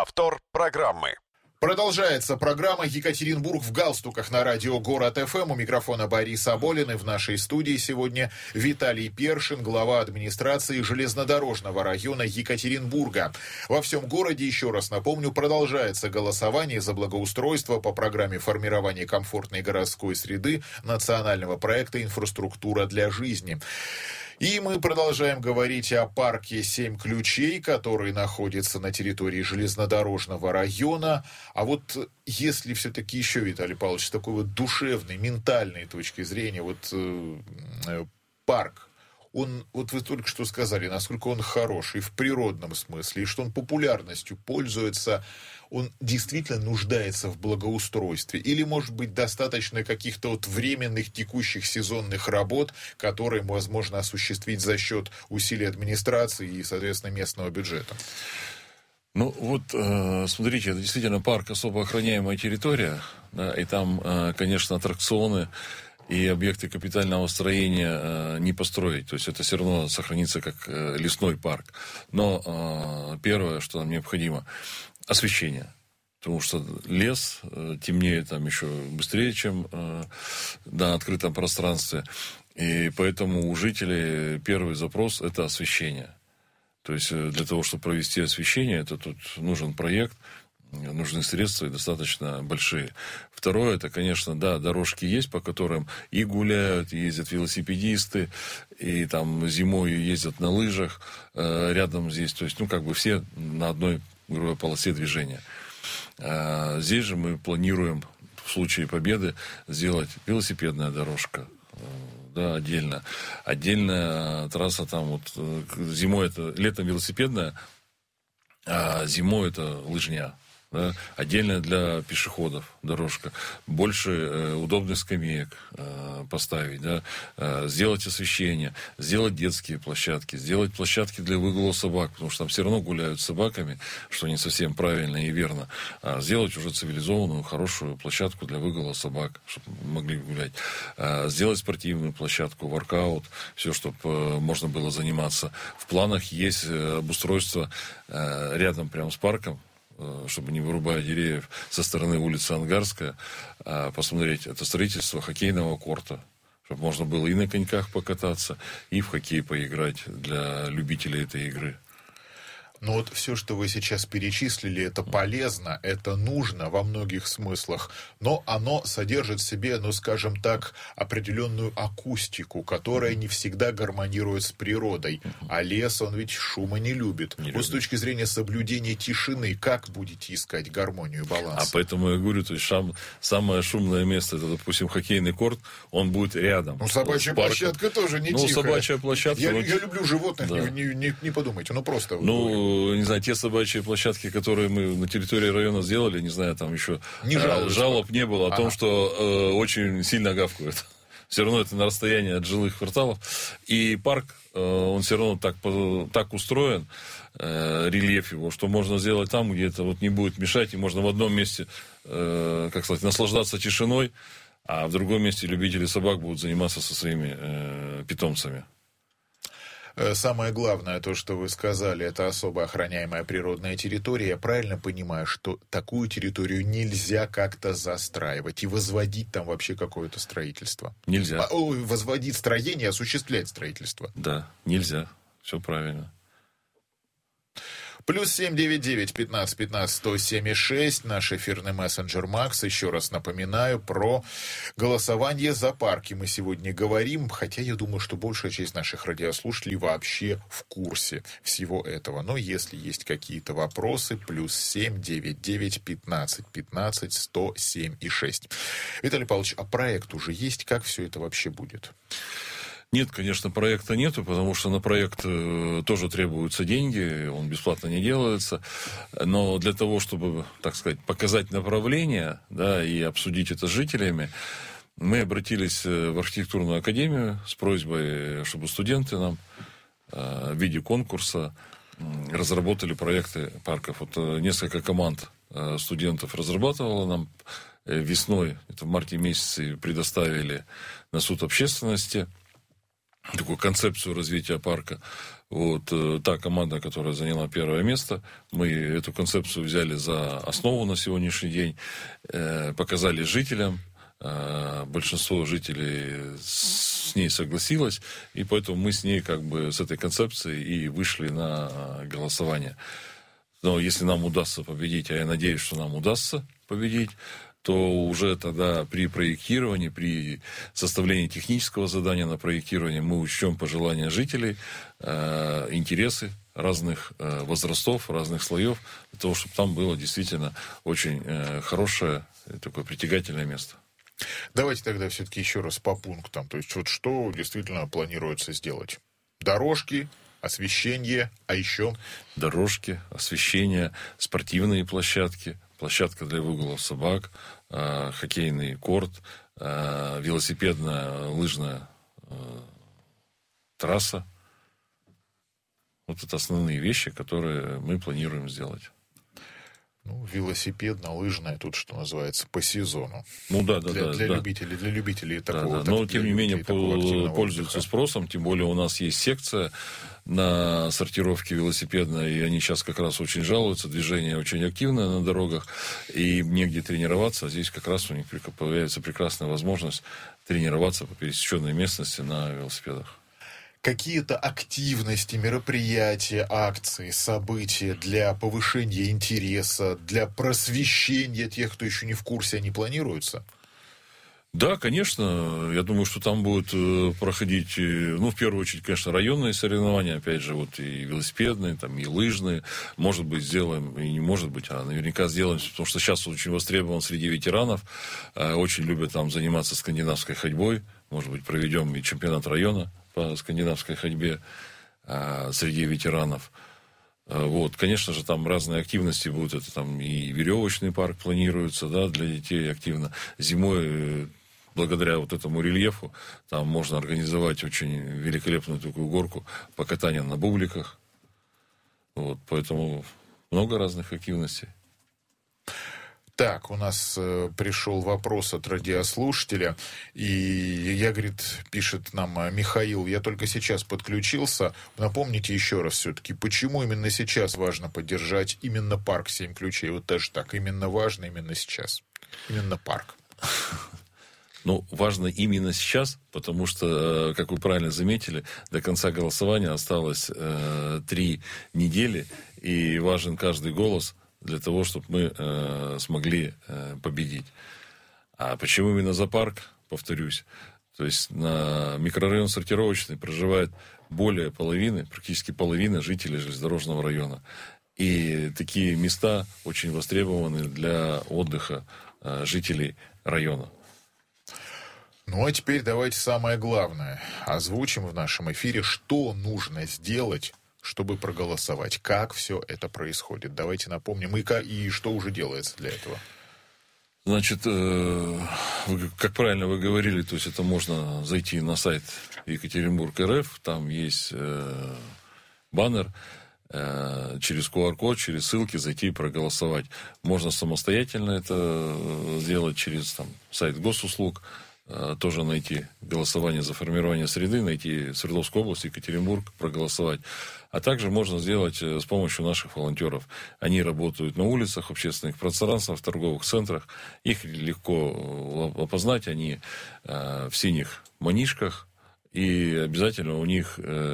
Повтор программы. Продолжается программа «Екатеринбург в галстуках» на радио «Город ФМ». У микрофона Борис Аболин, и в нашей студии сегодня Виталий Першин, глава администрации железнодорожного района Екатеринбурга. Во всем городе, еще раз напомню, продолжается голосование за благоустройство по программе формирования комфортной городской среды национального проекта «Инфраструктура для жизни». И мы продолжаем говорить о парке «7 ключей», который находится на территории железнодорожного района. А вот если все-таки еще, Виталий Павлович, с такой вот душевной, ментальной точки зрения, парк, он, вот вы только что сказали, насколько он хорош и в природном смысле, и что он популярностью пользуется, он действительно нуждается в благоустройстве? Или, может быть, достаточно каких-то вот временных текущих сезонных работ, которые возможно осуществить за счет усилий администрации и, соответственно, местного бюджета? Ну вот, смотрите, это действительно парк особо охраняемая территория, да, и там, конечно, аттракционы и объекты капитального строения не построить. То есть это все равно сохранится как лесной парк. Но первое, что нам необходимо, освещение. Потому что лес темнеет там еще быстрее, чем на открытом пространстве. И поэтому у жителей первый запрос – это освещение. То есть для того, чтобы провести освещение, это тут нужен проект, нужны средства и достаточно большие. Второе, это, конечно, да, дорожки есть, по которым и гуляют, и ездят велосипедисты, и там зимой ездят на лыжах рядом здесь. То есть, все на одной, грубо говоря, полосе движения. Здесь же мы планируем в случае победы сделать велосипедная дорожка. Да, отдельно. Отдельная трасса там вот зимой это, летом велосипедная, а зимой это лыжня. Да, отдельно для пешеходов дорожка, больше удобных скамеек поставить, да, сделать освещение, сделать детские площадки, сделать площадки для выгула собак, потому что там все равно гуляют с собаками, что не совсем правильно и верно, а сделать уже цивилизованную, хорошую площадку для выгула собак, чтобы могли гулять, сделать спортивную площадку, воркаут, все, чтобы можно было заниматься. В планах есть обустройство рядом прямо с парком, чтобы не вырубая деревьев, со стороны улицы Ангарская, посмотреть это строительство хоккейного корта, чтобы можно было и на коньках покататься, и в хоккей поиграть для любителей этой игры. Но вот все, что вы сейчас перечислили, это полезно, это нужно во многих смыслах, но оно содержит в себе, скажем так, определенную акустику, которая не всегда гармонирует с природой. А лес, он ведь шума не любит. Вот с точки зрения соблюдения тишины, как будете искать гармонию, баланс? А поэтому я говорю, то есть самое шумное место, это, допустим, хоккейный корт, он будет рядом. Собачья площадка тоже не тихая. Собачья площадка. Я люблю животных, да. не подумайте, просто... не знаю, те собачьи площадки, которые мы на территории района сделали, не знаю, там еще жалоб не было о том, что очень сильно гавкают. Все равно это на расстоянии от жилых кварталов. И парк, он все равно так устроен, рельеф его, что можно сделать там, где это вот не будет мешать, и можно в одном месте, наслаждаться тишиной, а в другом месте любители собак будут заниматься со своими питомцами. Самое главное, то, что вы сказали, это особо охраняемая природная территория. Я правильно понимаю, что такую территорию нельзя как-то застраивать и возводить там вообще какое-то строительство? Нельзя. Возводить строение, осуществлять строительство? Да, нельзя. Все правильно. +7 99 15 15 107 6, наш эфирный мессенджер Макс. Еще раз напоминаю про голосование за парки. Мы сегодня говорим, хотя я думаю, что большая часть наших радиослушателей вообще в курсе всего этого. Но если есть какие-то вопросы, +7 99 15 15 107 6. Виталий Павлович, а проект уже есть? Как все это вообще будет? Нет, конечно, проекта нету, потому что на проект тоже требуются деньги, он бесплатно не делается. Но для того, чтобы, так сказать, показать направление, да, и обсудить это с жителями, мы обратились в архитектурную академию с просьбой, чтобы студенты нам в виде конкурса разработали проекты парков. Вот несколько команд студентов разрабатывало нам весной, это в марте месяце, предоставили на суд общественности. такую концепцию развития парка. Вот та команда, которая заняла первое место, мы эту концепцию взяли за основу на сегодняшний день, показали жителям. Большинство жителей с ней согласилось, и поэтому мы с ней с этой концепцией и вышли на голосование. Но если нам удастся победить, а я надеюсь, что нам удастся победить, то уже тогда при проектировании, при составлении технического задания на проектирование мы учтем пожелания жителей, интересы разных возрастов, разных слоев, для того, чтобы там было действительно очень хорошее, такое притягательное место. Давайте тогда все-таки еще раз по пунктам. То есть вот что действительно планируется сделать? Дорожки, освещение, а еще? Дорожки, освещение, спортивные площадки, площадка для выгулов собак, хоккейный корт, велосипедная, лыжная трасса. Вот это основные вещи, которые мы планируем сделать. Велосипедно-лыжная, тут, что называется, по сезону. Для любителей такого. Но, тем не менее, пользуются спросом, тем более у нас есть секция на сортировке велосипедной, и они сейчас как раз очень жалуются, движение очень активное на дорогах, и негде тренироваться, а здесь как раз у них появляется прекрасная возможность тренироваться по пересеченной местности на велосипедах. Какие-то активности, мероприятия, акции, события для повышения интереса, для просвещения тех, кто еще не в курсе, они планируются? Да, конечно. Я думаю, что там будут проходить, в первую очередь, конечно, районные соревнования, опять же, и велосипедные, и лыжные. Может быть, сделаем, и не может быть, а наверняка сделаем, потому что сейчас очень востребован среди ветеранов. Очень любят там заниматься скандинавской ходьбой. Может быть, проведем и чемпионат района по скандинавской ходьбе среди ветеранов. Конечно же, там разные активности будут. Это там и веревочный парк планируется, для детей активно. Зимой, благодаря этому рельефу, там можно организовать очень великолепную такую горку по катанию на бубликах. Поэтому много разных активностей. Так, у нас пришел вопрос от радиослушателя, и пишет нам Михаил, я только сейчас подключился. Напомните еще раз все-таки, почему именно сейчас важно поддержать именно парк «Семь ключей»? Вот даже так, именно важно именно сейчас, именно парк. Важно именно сейчас, потому что, как вы правильно заметили, до конца голосования осталось 3 недели, и важен каждый голос для того, чтобы мы смогли победить. А почему именно за парк, повторюсь? То есть на микрорайон Сортировочный проживает более половины, практически половина жителей железнодорожного района. И такие места очень востребованы для отдыха жителей района. А теперь давайте самое главное. Озвучим в нашем эфире, что нужно сделать, чтобы проголосовать. Как все это происходит? Давайте напомним, и что уже делается для этого. Значит, как правильно вы говорили, то есть это можно зайти на сайт Екатеринбург.РФ, там есть баннер, через QR-код, через ссылки зайти и проголосовать. Можно самостоятельно это сделать через сайт госуслуг, тоже найти голосование за формирование среды, найти Свердловскую область, Екатеринбург, проголосовать. А также можно сделать с помощью наших волонтеров. Они работают на улицах, общественных пространствах, в торговых центрах. Их легко опознать. Они в синих манишках. И обязательно у них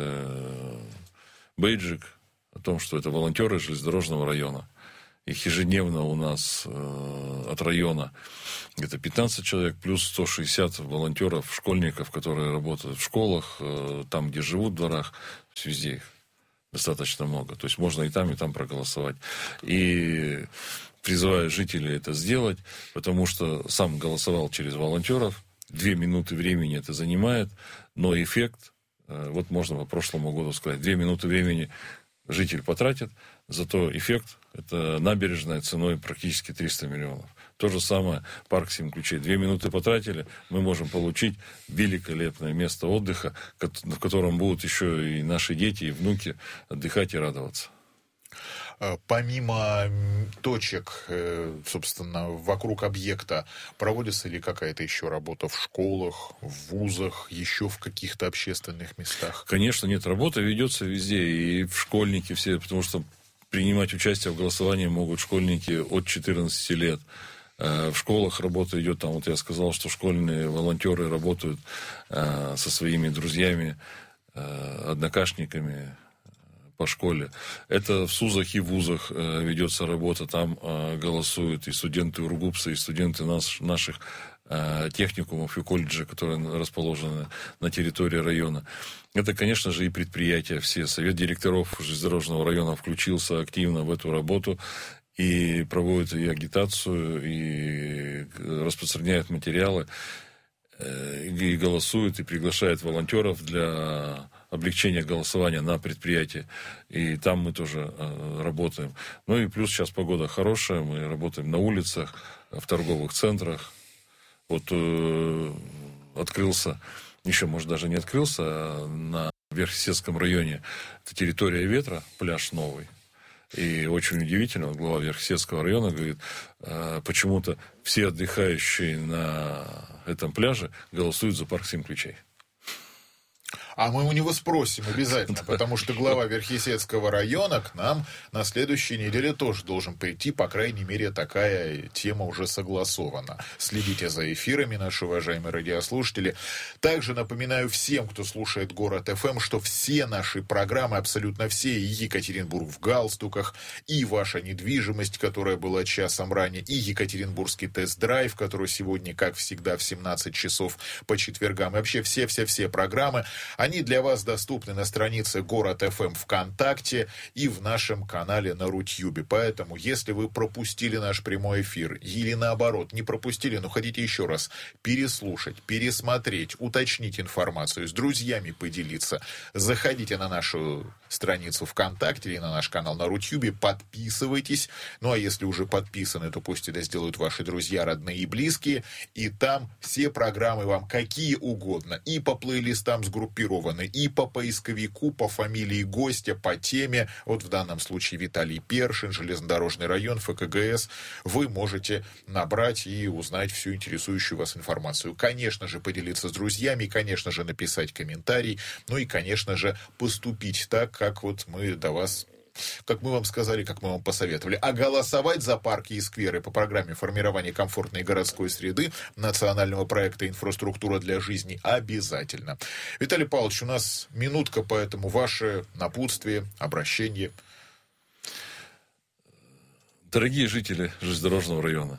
бейджик о том, что это волонтеры железнодорожного района. Их ежедневно у нас от района где-то 15 человек, плюс 160 волонтеров, школьников, которые работают в школах, там, где живут в дворах, везде их достаточно много. То есть можно и там проголосовать. И призываю жителей это сделать, потому что сам голосовал через волонтеров. 2 минуты времени это занимает, но эффект, можно по прошлому году сказать, 2 минуты времени житель потратит, зато эффект – это набережная ценой практически 300 миллионов. То же самое парк «Семь ключей». 2 минуты потратили, мы можем получить великолепное место отдыха, в котором будут еще и наши дети, и внуки отдыхать и радоваться. помимо точек, собственно, вокруг объекта, проводится ли какая-то еще работа в школах, в вузах, еще в каких-то общественных местах? Конечно, нет, работа ведется везде, и в школьники все, потому что принимать участие в голосовании могут школьники от 14 лет. В школах работа идет, там вот я сказал, что школьные волонтеры работают со своими друзьями, однокашниками по школе. Это в СУЗах и вузах ведется работа, там голосуют и студенты УрГУПСа, и студенты наших техникумов и колледжей, которые расположены на территории района. Это, конечно же, и предприятия все. Совет директоров железнодорожного района включился активно в эту работу и проводит и агитацию, и распространяет материалы, и голосует, и приглашает волонтеров для облегчения голосования на предприятии. И там мы тоже работаем. Ну и плюс сейчас погода хорошая, мы работаем на улицах, в торговых центрах. Вот открылся, еще, может, даже не открылся, на Верхесецком районе, это территория ветра, пляж новый. И очень удивительно, глава Верхесецкого района говорит, почему-то все отдыхающие на этом пляже голосуют за парк 7 ключей. А мы у него спросим обязательно, потому что глава Верхесецкого района к нам на следующей неделе тоже должен прийти, по крайней мере, такая тема уже согласована. Следите за эфирами, наши уважаемые радиослушатели. Также напоминаю всем, кто слушает Город ФМ, что все наши программы, абсолютно все, и Екатеринбург в галстуках, и ваша недвижимость, которая была часом ранее, и Екатеринбургский тест-драйв, который сегодня, как всегда, в 17 часов по четвергам, и вообще все программы, они для вас доступны на странице Город ФМ ВКонтакте и в нашем канале на Рутьюбе. Поэтому, если вы пропустили наш прямой эфир или наоборот, не пропустили, но хотите еще раз переслушать, пересмотреть, уточнить информацию, с друзьями поделиться, заходите на нашу страницу ВКонтакте или на наш канал на Рутьюбе, подписывайтесь. Ну, а если уже подписаны, то пусть это сделают ваши друзья, родные и близкие. И там все программы вам какие угодно. И по плейлистам сгруппированы, и по поисковику, по фамилии гостя, по теме. Вот в данном случае Виталий Першин, железнодорожный район, ФКГС. Вы можете набрать и узнать всю интересующую вас информацию. Конечно же, поделиться с друзьями, конечно же, написать комментарий. Ну и, конечно же, поступить так, как вот мы до вас, как мы вам сказали, как мы вам посоветовали. А голосовать за парки и скверы по программе формирования комфортной городской среды национального проекта «Инфраструктура для жизни» обязательно. Виталий Павлович, у нас минутка, поэтому ваше напутствие, обращение. Дорогие жители железнодорожного района,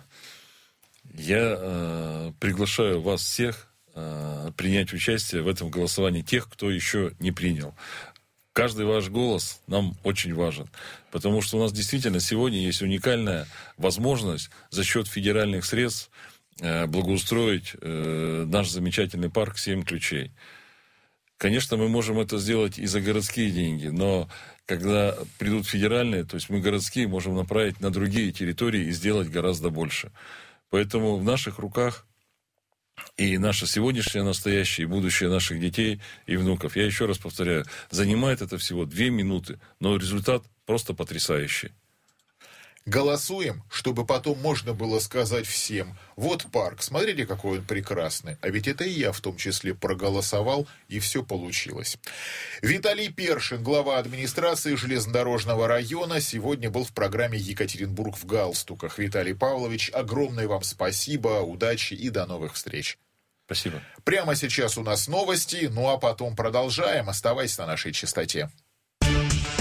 я приглашаю вас всех принять участие в этом голосовании, тех, кто еще не принял. Каждый ваш голос нам очень важен, потому что у нас действительно сегодня есть уникальная возможность за счет федеральных средств благоустроить наш замечательный парк 7 ключей. Конечно, мы можем это сделать и за городские деньги, но когда придут федеральные, то есть мы городские можем направить на другие территории и сделать гораздо больше. Поэтому в наших руках и наше сегодняшнее, настоящее, и будущее наших детей и внуков. Я еще раз повторяю, занимает это всего 2 минуты, но результат просто потрясающий. Голосуем, чтобы потом можно было сказать всем: вот парк, смотрите, какой он прекрасный. А ведь это и я в том числе проголосовал, и все получилось. Виталий Першин, глава администрации железнодорожного района, сегодня был в программе «Екатеринбург в галстуках». Виталий Павлович, огромное вам спасибо, удачи и до новых встреч. Спасибо. Прямо сейчас у нас новости, ну а потом продолжаем. Оставайся на нашей частоте.